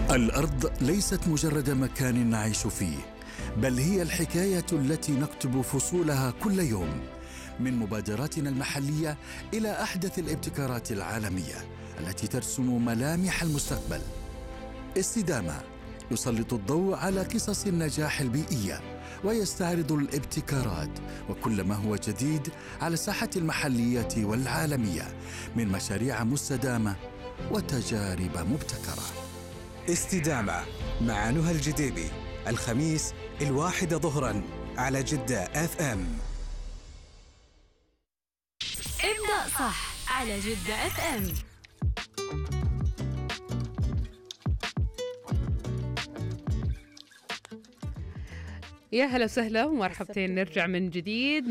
الأرض ليست مجرد مكان نعيش فيه، بل هي الحكاية التي نكتب فصولها كل يوم، من مبادراتنا المحلية إلى أحدث الابتكارات العالمية التي ترسم ملامح المستقبل. استدامة يسلط الضوء على قصص النجاح البيئية ويستعرض الابتكارات وكل ما هو جديد على الساحة المحلية والعالمية من مشاريع مستدامة وتجارب مبتكرة. استدامة مع نهى الجديبي، الخميس 1 ظهرا على جدة FM. ابدأ صح على جدة FM. يا هلا وسهلا ومرحبتين. نرجع من جديد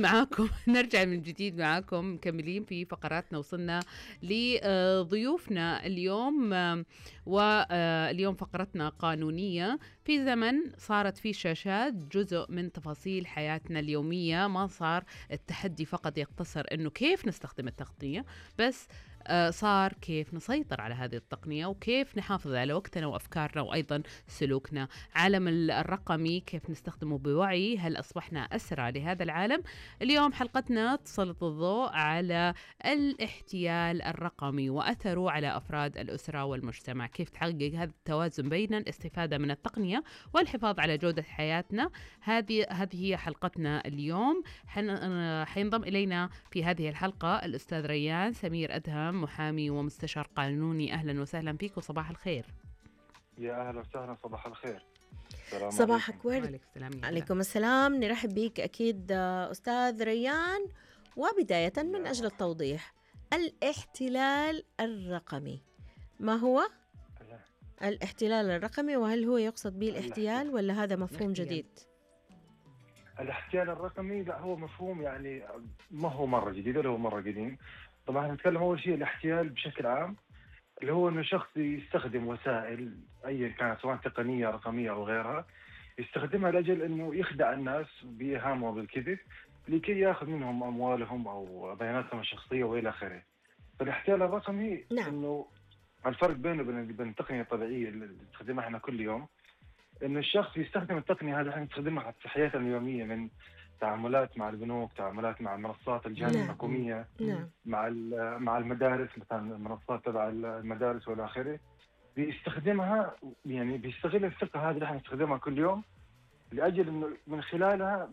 معاكم مكملين في فقراتنا. وصلنا لضيوفنا اليوم، واليوم فقرتنا قانونية. في زمن صارت فيه الشاشات جزء من تفاصيل حياتنا اليومية، ما صار التحدي فقط يقتصر انه كيف نستخدم التقنية بس، صار كيف نسيطر على هذه التقنية وكيف نحافظ على وقتنا وأفكارنا وأيضا سلوكنا. عالم الرقمي كيف نستخدمه بوعي؟ هل أصبحنا أسرى لهذا العالم؟ اليوم حلقتنا تسلط الضوء على الاحتيال الرقمي وأثره على أفراد الأسرة والمجتمع. كيف تحقق هذا التوازن بين الاستفادة من التقنية والحفاظ على جودة حياتنا؟ هذه هي حلقتنا اليوم. حينضم إلينا في هذه الحلقة الأستاذ ريان سمير أدهم، محامي ومستشار قانوني. أهلا وسهلا فيك وصباح الخير. يا أهلا وسهلا، صباح الخير. صباحك ورد. عليكم السلام. نرحب بك أكيد أستاذ ريان. وبداية من أجل التوضيح، الاحتلال الرقمي ما هو؟ الاحتلال الرقمي، وهل هو يقصد به الاحتيال ولا هذا مفهوم جديد؟ الاحتيال الرقمي لا، هو مفهوم يعني ما هو مرة جديد ولا هو مرة قديم. طبعا نتكلم أول شيء الاحتيال بشكل عام اللي هو إنه شخص يستخدم وسائل أي كانت، سواء تقنية رقمية أو غيرها، يستخدمها لأجل إنه يخدع الناس بإيهام وبالكذب لكي يأخذ منهم أموالهم أو بياناتهم الشخصية وإلى آخره. فالاحتيال الرقمي إنه الفرق بينه وبين التقنية الطبيعية اللي نستخدمها إحنا كل يوم، إنه الشخص يستخدم التقنية هذه احنا نستخدمها في حياتنا اليومية، من تعاملات مع البنوك، تعاملات مع منصات الجهات الحكومية، مع المدارس، مثلا المنصات تبع المدارس والى اخره. بيستخدمها يعني بيستغل الثقة هذه اللي احنا نستخدمها كل يوم لاجل انه من خلالها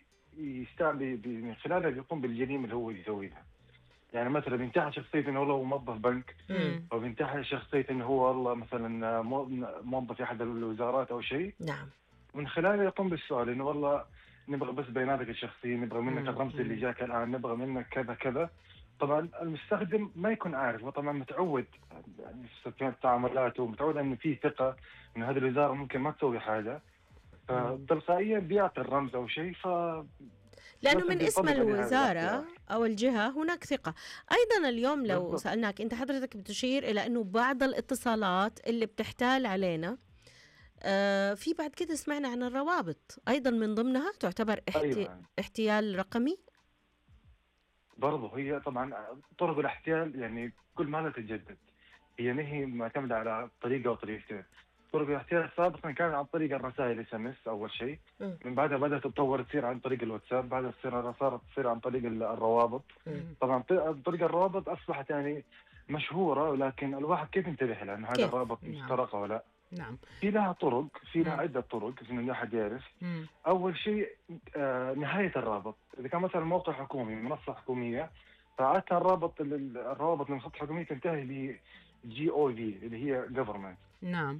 من خلالها بيقوم بالجريمة اللي هو يسويها. يعني مثلا بينتحل شخصية انه هو موظف بنك، او بينتحل شخصية انه هو والله مثلا موظف في احد الوزارات او شيء. من خلالها يقوم بالسؤال انه والله نبغى بس بياناتك الشخصية، نبغى منك الرمز اللي جاك الآن، نبغى منك كذا كذا. طبعا المستخدم ما يكون عارف، وطبعا متعود يعني في تعاملاته، متعود انه في ثقة انه هذه الوزارة ممكن ما تسوي حاجة، فتلقائيا بيعطي الرمز او شيء. لأنه من اسم الوزارة أو الجهة هناك ثقة. أيضا اليوم لو بالضبط سألناك، أنت حضرتك بتشير إلى أنه بعض الاتصالات اللي بتحتال علينا، في بعد كده سمعنا عن الروابط أيضا من ضمنها تعتبر احتيال رقمي. برضه هي طبعا طرق الاحتيال يعني كل ما لا تتجدد، هي ما هي معتمدة على طريقة أو طريقتين. طرق الاحتيال سابقا كانت عن طريق الرسائل SMS أول شيء، من بعدها بدأت تتطور تصير عن طريق الواتساب، بعدها صارت تصير عن طريق الروابط. طبعا طريق الروابط أصبحت يعني مشهورة، ولكن الواحد كيف ينتبه لها أنه هذا الرابط مخترق أو لا؟ في لها طرق، في لها عدة طرق إنه الواحد يعرف. أول شيء نهاية الرابط. إذا كان مثلا موقع حكومي، منصة حكومية، فعادة الروابط من الخط الحكومية تنتهي ب GOV اللي هي government.